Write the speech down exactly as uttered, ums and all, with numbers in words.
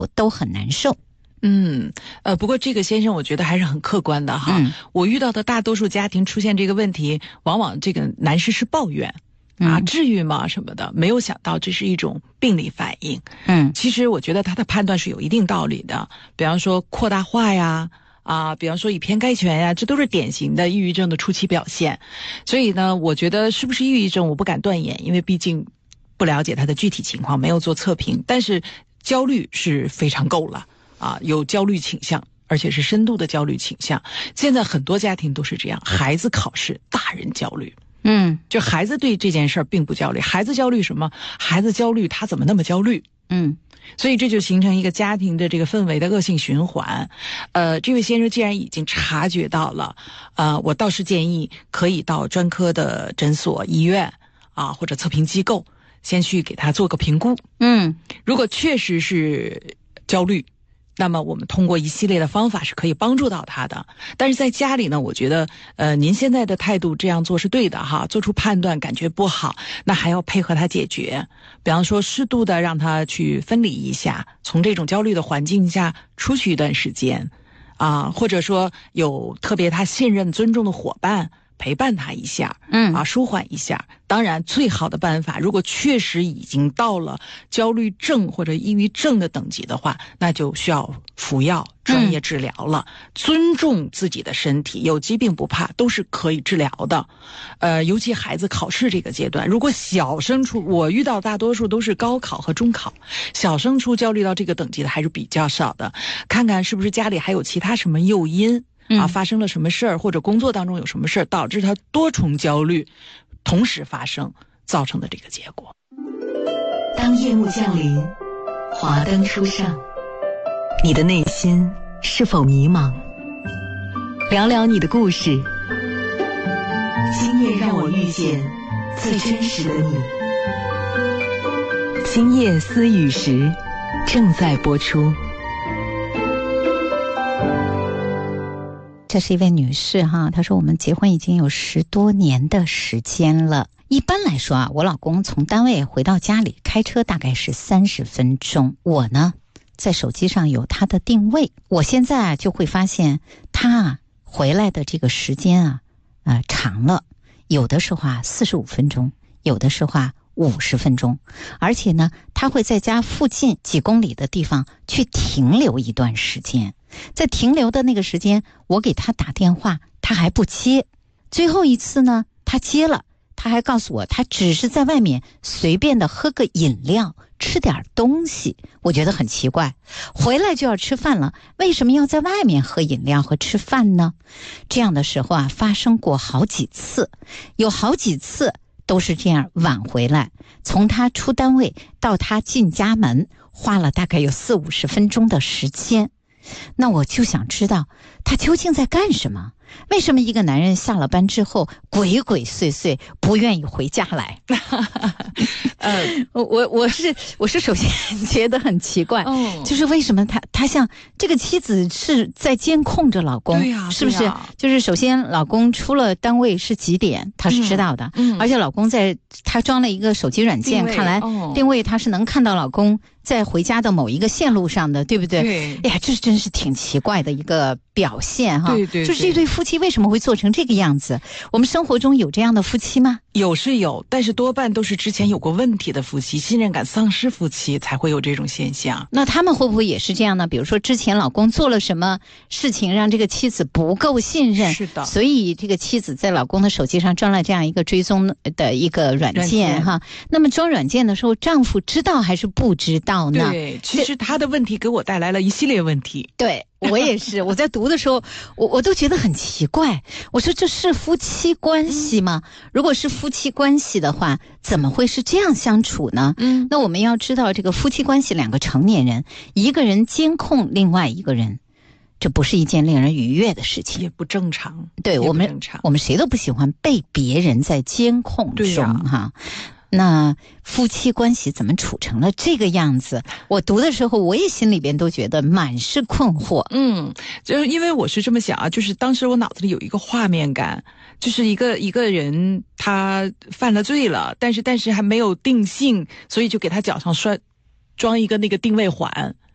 我都很难受。 嗯，呃，不过这个先生我觉得还是很客观的哈。嗯、我遇到的大多数家庭出现这个问题，往往这个男士是抱怨啊， 嗯、 至于吗什么的，没有想到这是一种病理反应。 嗯， 其实我觉得他的判断是有一定道理的，比方说扩大化呀，啊，比方说以偏概全呀，这都是典型的抑郁症的初期表现。所以呢，我觉得是不是抑郁症我不敢断言，因为毕竟不了解他的具体情况，没有做测评，但是焦虑是非常够了。啊，有焦虑倾向，而且是深度的焦虑倾向。现在很多家庭都是这样，孩子考试，大人焦虑。 嗯， 就孩子对这件事儿并不焦虑，孩子焦虑什么？孩子焦虑他怎么那么焦虑？ 嗯， 所以这就形成一个家庭的这个氛围的恶性循环。呃，这位先生既然已经察觉到了，呃，我倒是建议可以到专科的诊所、医院啊或者测评机构，先去给他做个评估。 嗯， 如果确实是焦虑，那么我们通过一系列的方法是可以帮助到他的。但是在家里呢，我觉得呃您现在的态度这样做是对的哈，做出判断感觉不好，那还要配合他解决。比方说适度的让他去分离一下，从这种焦虑的环境下出去一段时间啊，或者说有特别他信任尊重的伙伴陪伴他一下， 嗯啊，舒缓一下。当然最好的办法，如果确实已经到了焦虑症或者抑郁症的等级的话，那就需要服药专业治疗了。嗯、尊重自己的身体，有疾病不怕，都是可以治疗的。呃，尤其孩子考试这个阶段，如果小升初，我遇到大多数都是高考和中考，小升初焦虑到这个等级的还是比较少的。看看是不是家里还有其他什么诱因。啊，发生了什么事儿，或者工作当中有什么事儿，导致他多重焦虑同时发生，造成的这个结果。 当夜幕降临，华灯初上，你的内心是否迷茫？聊聊你的故事，今夜让我遇见最真实的你。今夜思雨时正在播出。 这是一位女士哈，她说我们结婚已经有十多年的时间了。一般来说啊，我老公从单位回到家里开车大概是三十分钟。我呢，在手机上有他的定位，我现在啊就会发现他啊回来的这个时间啊，呃长了，有的时候啊四十五分钟，有的时候啊五十分钟，而且呢，他会在家附近几公里的地方去停留一段时间。在停留的那个时间，我给他打电话，他还不接。最后一次呢，他接了，他还告诉我，他只是在外面随便的喝个饮料，吃点东西。我觉得很奇怪，回来就要吃饭了，为什么要在外面喝饮料和吃饭呢？这样的时候啊，发生过好几次，有好几次都是这样晚回来，从他出单位到他进家门，花了大概有四五十分钟的时间。那我就想知道他究竟在干什么？为什么一个男人下了班之后鬼鬼祟祟，不愿意回家来？呃，我我是我是首先觉得很奇怪，哦、就是为什么他他像这个妻子是在监控着老公， 对呀、啊， 是不是？ 啊、 就是首先老公出了单位是几点，他是知道的，嗯，而且老公在他装了一个手机软件，看来定位他是能看到老公在回家的某一个线路上的，对不对？ 对， 哎呀，这真是挺奇怪的一个表现哈。 对 对, 对， 就是这对夫妻为什么会做成这个样子？我们生活中有这样的夫妻吗？ 有是有，但是多半都是之前有过问题的夫妻，信任感丧失夫妻才会有这种现象。 那他们会不会也是这样呢？比如说之前老公做了什么事情让这个妻子不够信任， 是的， 所以这个妻子在老公的手机上装了这样一个追踪的一个软件哈。那么装软件的时候，丈夫知道还是不知道呢？ 对，其实他的问题给我带来了一系列问题。 对。我也是，我在读的时候，我我都觉得很奇怪。我说这是夫妻关系吗？如果是夫妻关系的话，怎么会是这样相处呢？嗯，那我们要知道，这个夫妻关系，两个成年人，一个人监控另外一个人，这不是一件令人愉悦的事情， 也不正常。 对我们，我们谁都不喜欢被别人在监控中哈。那夫妻关系怎么处成了这个样子？我读的时候，我也心里边都觉得满是困惑。 嗯，就是因为我是这么想啊，就是当时我脑子里有一个画面感，就是一个一个人他犯了罪了，但是但是还没有定性，所以就给他脚上拴装一个那个定位环。